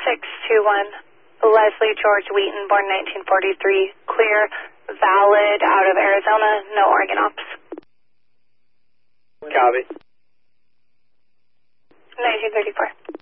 621, Leslie George Wheaton, born 1943, clear, valid, out of Arizona, no Oregon ops. Copy. 1934.